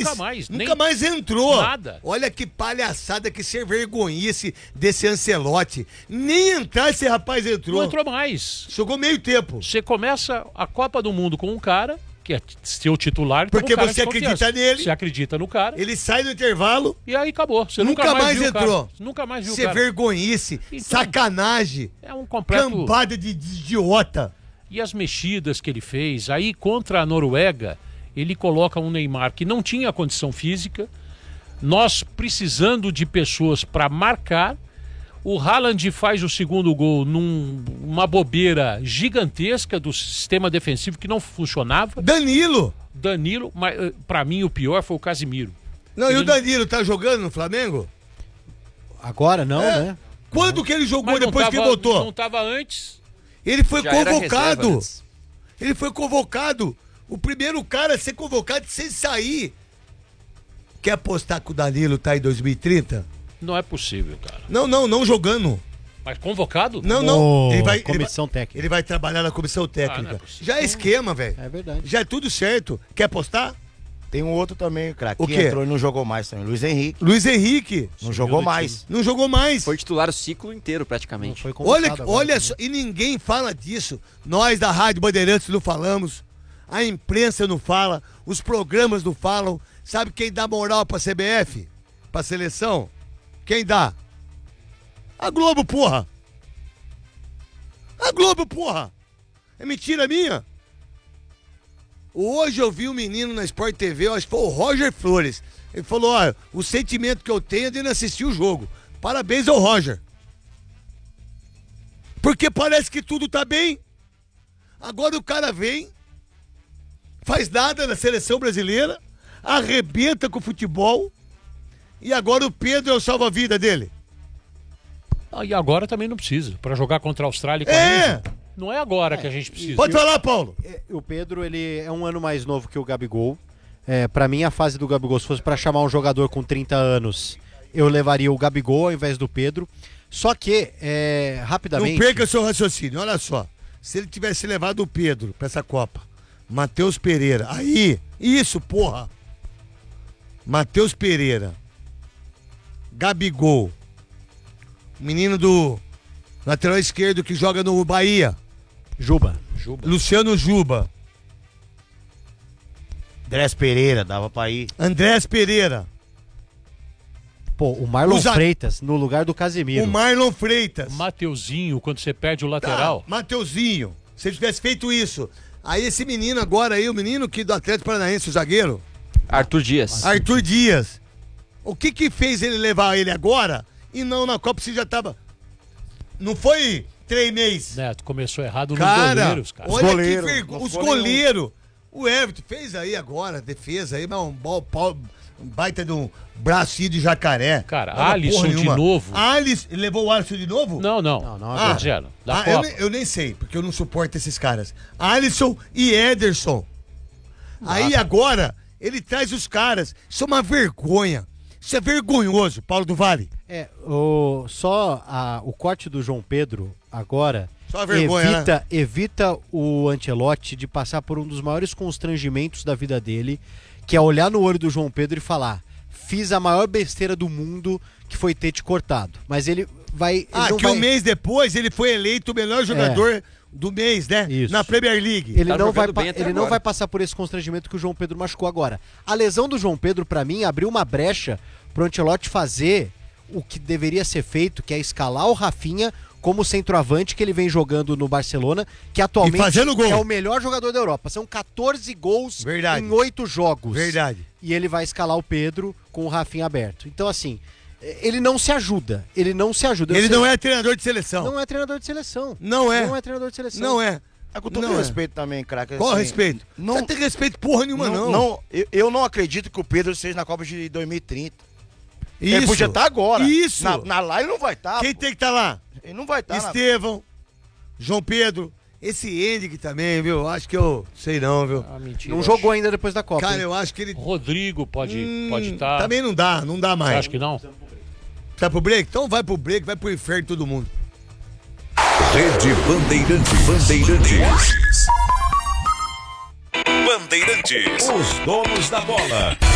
Nunca mais entrou. Nada. Olha que palhaçada, que ser vergonhice desse Ancelotti. Nem entrar esse rapaz entrou. Não entrou mais. Jogou meio tempo. Você começa a Copa do Mundo com um cara que é seu titular. Porque um cara você acredita nele. Você acredita no cara. Ele sai no intervalo. E aí acabou. Você nunca mais viu entrou. Nunca mais viu o Ser cara. vergonhice, Então, sacanagem. É um completo... Cambada de idiota. E as mexidas que ele fez, aí contra a Noruega, ele coloca um Neymar que não tinha condição física, nós precisando de pessoas para marcar, o Haaland faz o segundo gol numa bobeira gigantesca do sistema defensivo que não funcionava. Danilo, mas para mim o pior foi o Casimiro. Não, e o Danilo tá jogando no Flamengo? Agora não, né? Quando que ele jogou depois que ele voltou? Não estava antes. Ele foi Já era convocado. reserva antes. Ele foi convocado. O primeiro cara a ser convocado sem sair. Quer apostar que o Danilo tá em 2030? Não é possível, cara. Não jogando. Mas convocado? Não. Comissão técnica. Ele vai trabalhar na comissão não técnica. é possível. Já é esquema, velho. É verdade. Já é tudo certo. Quer apostar? Tem um outro também, craque. O Que quê? entrou e não jogou mais também. Luiz Henrique. Luiz Henrique. Não jogou mais. Não jogou mais. Foi titular o ciclo inteiro, Não praticamente. foi convocado agora Olha também. só, e ninguém fala disso. Nós da Rádio Bandeirantes não falamos, a imprensa não fala, os programas não falam. Sabe quem dá moral pra CBF? Pra seleção? Quem dá? A Globo, porra! A Globo, porra! É mentira minha? Hoje eu vi um menino na Sport TV, eu acho que foi o Roger Flores. Ele falou, olha, o sentimento que eu tenho é de não assistir o jogo. Parabéns ao Roger. Porque parece que tudo tá bem. Agora o cara vem, faz nada na seleção brasileira, arrebenta com o futebol, e agora o Pedro é o salva-vida dele. E agora também não precisa. Para jogar contra a Austrália e com a Índia, não é agora que a gente precisa. Pode falar, Paulo. O Pedro, ele é um ano mais novo que o Gabigol. Pra mim, a fase do Gabigol, se fosse pra chamar um jogador com 30 anos, eu levaria o Gabigol ao invés do Pedro. Só que, rapidamente... Não perca seu raciocínio, olha só. Se ele tivesse levado o Pedro pra essa Copa, Matheus Pereira, isso, porra. Matheus Pereira, Gabigol, menino do lateral esquerdo que joga no Bahia, Juba. Luciano Juba, Andrés Pereira, dava pra ir. Andrés Pereira, Pô, o Marlon Usa- Freitas no lugar do Casemiro. o Marlon Freitas. Mateuzinho, quando você perde o lateral. Mateuzinho, se ele tivesse feito isso. Aí esse menino agora aí, o menino que do Atlético Paranaense, o zagueiro, Arthur Dias. Arthur Dias. O que fez ele levar ele agora e não na Copa se já tava... Não foi 3 meses. Neto, começou errado nos Cara, goleiros, cara. olha goleiro, que vergonha. não Os ficou goleiros. O Everton fez aí agora, defesa aí, mas um baita de um bracinho de jacaré. Cara, Não dá Alisson porra de nenhuma. novo. Levou o Alisson de novo? Não. Não, Tô dizendo, da eu, Copa. eu nem sei, porque eu não suporto esses caras. Alisson e Ederson. Aí agora, ele traz os caras. Isso é uma vergonha. Isso é vergonhoso, Paulo do Vale. O corte do João Pedro agora Só a vergonha, né? evita o Ancelotti de passar por um dos maiores constrangimentos da vida dele, que é olhar no olho do João Pedro e falar: fiz a maior besteira do mundo, que foi ter te cortado. Mas ele vai... Um mês depois ele foi eleito o melhor jogador do mês, né? Isso. Na Premier League. Ele Tá não vai, jogando bem até ele não agora. vai passar por esse constrangimento que o João Pedro machucou agora. A lesão do João Pedro, pra mim, abriu uma brecha pro Ancelotti fazer o que deveria ser feito, que é escalar o Rafinha como centroavante que ele vem jogando no Barcelona, que atualmente E fazendo gol. é o melhor jogador da Europa. São 14 gols Verdade. em 8 jogos. Verdade. E ele vai escalar o Pedro com o Rafinha aberto. Então, assim, ele não se ajuda. Ele não se ajuda. Ele não é treinador de seleção. Não é treinador de seleção. Não é. Não é treinador de seleção. Não é. Com todo Não é. respeito também, craque. Qual assim, respeito? Não, Não tem respeito porra nenhuma, não. Eu não acredito que o Pedro seja na Copa de 2030. Isso. Ele podia estar agora. Isso. Na lá ele não vai estar. Quem tem que estar lá? Ele não vai estar. Estevão, João Pedro, esse Henrique também, viu? Acho que eu sei não, viu? Mentira. Não jogou ainda depois da Copa. Cara, hein? eu acho que ele... Rodrigo pode estar. Também não dá Você mais. acha que não? Tá pro break? Então vai pro break, vai pro inferno todo mundo. Rede Bandeirantes. Bandeirantes. Os donos da bola.